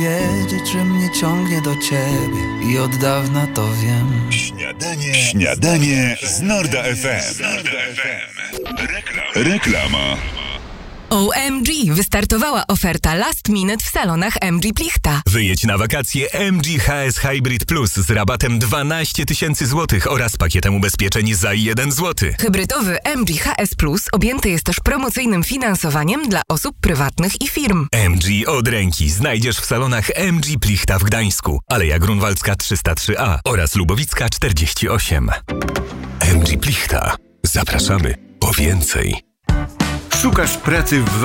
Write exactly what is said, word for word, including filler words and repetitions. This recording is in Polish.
Wiedzieć, że mnie ciągnie do ciebie i od dawna to wiem. Śniadanie, śniadanie z Norda F M. Norda F M. Reklama. Reklama. O M G! Wystartowała oferta Last Minute w salonach M G Plichta. Wyjedź na wakacje M G H S Hybrid Plus z rabatem dwanaście tysięcy złotych oraz pakietem ubezpieczeń za jeden złoty. Hybrydowy M G H S Plus objęty jest też promocyjnym finansowaniem dla osób prywatnych i firm. M G od ręki znajdziesz w salonach M G Plichta w Gdańsku, Aleja Grunwaldzka trzysta trzy A oraz Lubowicka czterdzieści osiem. M G Plichta. Zapraszamy po więcej. Szukasz pracy w